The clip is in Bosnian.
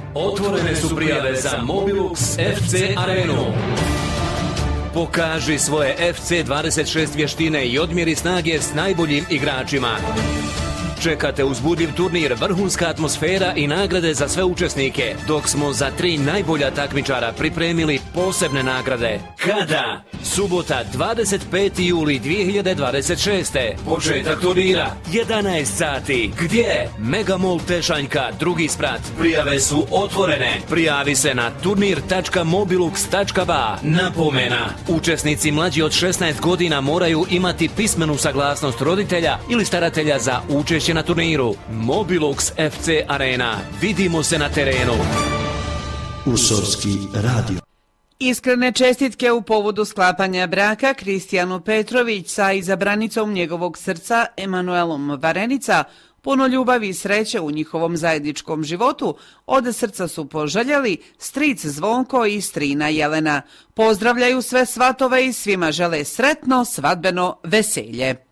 Otvorene su prijave za Mobilux FC Arenu. Pokaži svoje FC 26 vještine i odmjeri snage s najboljim igračima. Čekate uzbudljiv turnir, vrhunska atmosfera i nagrade za sve učesnike, dok smo za 3 najbolja takmičara pripremili posebne nagrade. Kada? Subota 25. juli 2026. Početak turnira 11 sati. Gdje? Megamall Tešanjka, drugi sprat. Prijave su otvorene. Prijavi se na turnir.mobilux.ba. Napomena. Učesnici mlađi od 16 godina moraju imati pismenu saglasnost roditelja ili staratelja za učešće na turniru. Mobilux FC Arena. Vidimo se na terenu. Usorski radio. Iskrene čestitke u povodu sklapanja braka Kristijanu Petrović sa izabranicom njegovog srca Emanuelom Varenica. Puno ljubavi i sreće u njihovom zajedničkom životu od srca su poželjeli stric Zvonko i strina Jelena. Pozdravljaju sve svatove i svima žele sretno svadbeno veselje.